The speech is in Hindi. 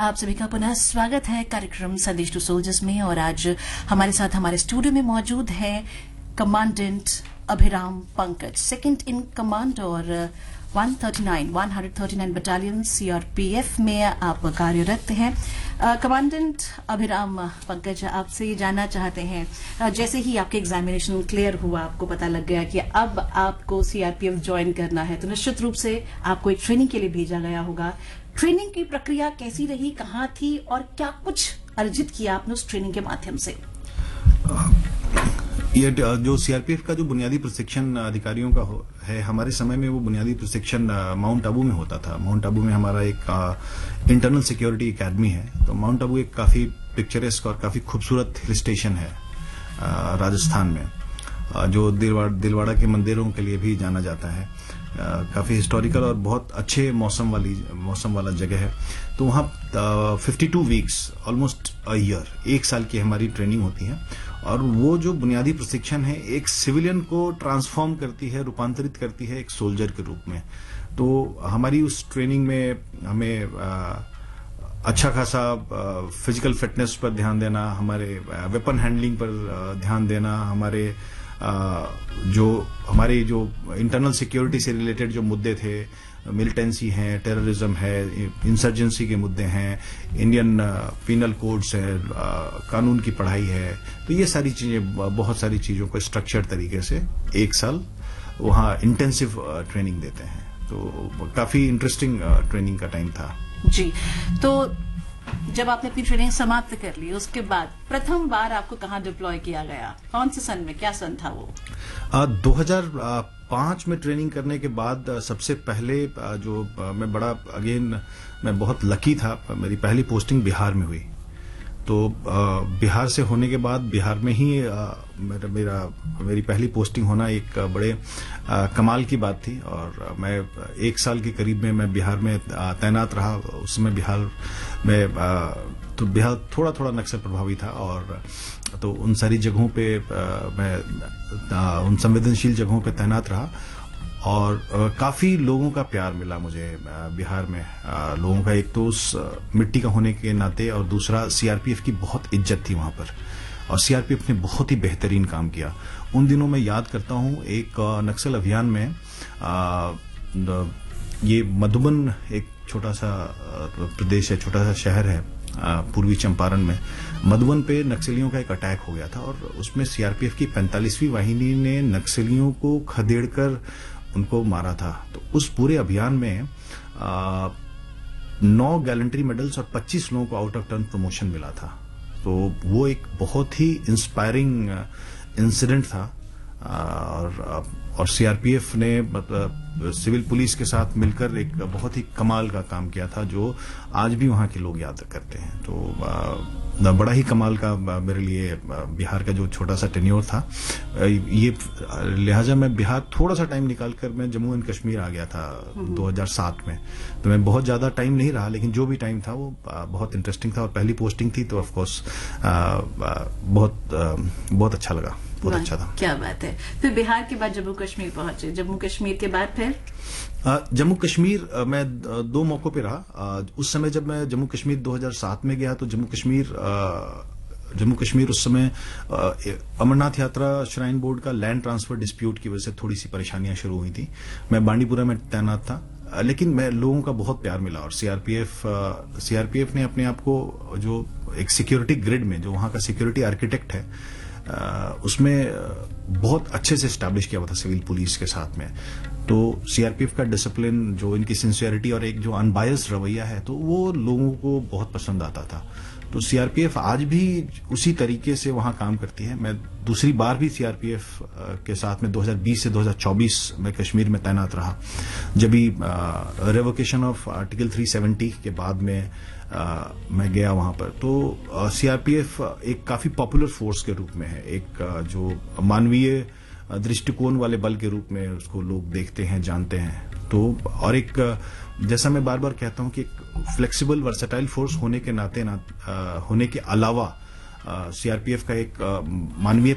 आप सभी का पुनः स्वागत है कार्यक्रम संदेश टू सोल्जर्स में। और आज हमारे साथ हमारे स्टूडियो में मौजूद है commandant Abhiram Pankaj, second in command और 139 बटालियन सीआरपीएफ में आप कार्यरत हैं। कमांडेंट अभिराम पंकज, आपसे ये जानना चाहते हैं, जैसे ही आपके एग्जामिनेशन क्लियर हुआ, आपको पता लग गया कि अब आपको सीआरपीएफ ज्वाइन करना है, तो निश्चित रूप से आपको एक ट्रेनिंग के लिए भेजा गया होगा। ट्रेनिंग की प्रक्रिया कैसी रही, कहाँ थी और क्या कुछ अर्जित किया आपने उस ट्रेनिंग के माध्यम से? ये जो सीआरपीएफ का जो बुनियादी प्रशिक्षण अधिकारियों का है, हमारे समय में वो बुनियादी प्रशिक्षण माउंट आबू में होता था। माउंट आबू में हमारा एक इंटरनल सिक्योरिटी एकेडमी है। तो माउंट आबू एक काफी पिक्चरेस्क और काफी खूबसूरत हिल स्टेशन है राजस्थान में, जो दिलवाड़ा के मंदिरों के लिए भी जाना जाता है। काफी हिस्टोरिकल और बहुत अच्छे मौसम वाला जगह है। तो वहाँ 52 वीक्स, ऑलमोस्ट अ ईयर, 1 साल की हमारी ट्रेनिंग होती है। और वो जो बुनियादी प्रशिक्षण है, एक सिविलियन को ट्रांसफॉर्म करती है, रूपांतरित करती है एक सोल्जर के रूप में। तो हमारी उस ट्रेनिंग में हमें अच्छा खासा फिजिकल फिटनेस पर ध्यान देना, हमारे वेपन हैंडलिंग पर ध्यान देना, हमारे जो इंटरनल सिक्योरिटी से रिलेटेड जो मुद्दे थे, मिलिटेंसी है, टेररिज्म है, इंसर्जेंसी के मुद्दे हैं, इंडियन पीनल कोड्स है, कानून की पढ़ाई है। तो ये सारी चीजें, बहुत सारी चीजों को स्ट्रक्चर्ड तरीके से 1 साल वहाँ इंटेंसिव ट्रेनिंग देते हैं। तो काफी इंटरेस्टिंग ट्रेनिंग का टाइम था जी। तो जब आपने अपनी ट्रेनिंग समाप्त कर ली, उसके बाद प्रथम बार आपको कहाँ डिप्लॉय किया गया? कौन से सन में, क्या सन था वो? 2005 में ट्रेनिंग करने के बाद सबसे पहले मैं बहुत लकी था, मेरी पहली पोस्टिंग बिहार में हुई। तो बिहार से होने के बाद बिहार में ही मेरी पहली पोस्टिंग होना एक बड़े कमाल की बात थी। और मैं 1 साल के करीब में मैं बिहार में तैनात रहा। उस समय बिहार थोड़ा नक्सल प्रभावी था, और तो उन सारी जगहों पे मैं उन संवेदनशील जगहों पे तैनात रहा। और काफी लोगों का प्यार मिला मुझे बिहार में। लोगों का एक तो उस मिट्टी का होने के नाते, और दूसरा सीआरपीएफ की बहुत इज्जत थी वहां पर, और सीआरपीएफ ने बहुत ही बेहतरीन काम किया। उन दिनों मैं याद करता हूं, एक नक्सल अभियान में ये मधुबन एक छोटा सा प्रदेश है, छोटा सा शहर है पूर्वी चंपारण में। मधुबन पे नक्सलियों का एक अटैक हो गया था, और उसमें सीआरपीएफ की 45वीं वाहिनी ने नक्सलियों को खदेड़कर उनको मारा था। तो उस पूरे अभियान में 9 गैलेंट्री मेडल्स और 25 लोगों को आउट ऑफ टर्न प्रमोशन मिला था। तो वो एक बहुत ही इंस्पायरिंग इंसिडेंट था। और सीआरपीएफ ने मतलब सिविल पुलिस के साथ मिलकर एक बहुत ही कमाल का काम किया था, जो आज भी वहां के लोग याद करते हैं। तो बड़ा ही कमाल का मेरे लिए बिहार का जो छोटा सा टेन्योर था, ये लिहाजा मैं बिहार थोड़ा सा टाइम निकालकर मैं जम्मू एंड कश्मीर आ गया था 2007 में। तो मैं बहुत ज्यादा टाइम नहीं रहा, लेकिन जो भी टाइम था वो बहुत इंटरेस्टिंग था, और पहली पोस्टिंग थी, तो ऑफकोर्स बहुत अच्छा लगा, बहुत अच्छा था। क्या बात है। फिर बिहार के बाद जम्मू कश्मीर पहुंचे, जम्मू कश्मीर के बाद फिर? जम्मू कश्मीर मैं 2 मौकों पे रहा। उस समय जब मैं जम्मू कश्मीर 2007 में गया, तो जम्मू कश्मीर उस समय अमरनाथ यात्रा श्राइन बोर्ड का लैंड ट्रांसफर डिस्प्यूट की वजह से थोड़ी सी परेशानियां शुरू हुई थी। मैं बांडीपुरा में तैनात था, लेकिन मैं लोगों का बहुत प्यार मिला। और सीआरपीएफ ने अपने आप को जो एक सिक्योरिटी ग्रिड में, जो वहां का सिक्योरिटी आर्किटेक्ट है, उसमें बहुत अच्छे से स्टैब्लिश किया हुआ था सिविल पुलिस के साथ में। तो सीआरपीएफ का डिसिप्लिन, जो इनकी सिंसियरिटी और एक जो अनबायस्ड रवैया है, तो वो लोगों को बहुत पसंद आता था। तो सीआरपीएफ आज भी उसी तरीके से वहां काम करती है। मैं दूसरी बार भी सीआरपीएफ के साथ में 2020 से 2024 में कश्मीर में तैनात रहा। जब भी रेवोकेशन ऑफ आर्टिकल 370 के बाद में मैं गया वहां पर, तो सीआरपीएफ एक काफी पॉपुलर फोर्स के रूप में है, एक जो मानवीय दृष्टिकोण वाले बल के रूप में उसको लोग देखते हैं, जानते हैं। तो और एक, जैसा मैं बार बार कहता हूं कि एक फ्लेक्सिबल वर्सेटाइल फोर्स होने के नाते होने के अलावा सीआरपीएफ का एक मानवीय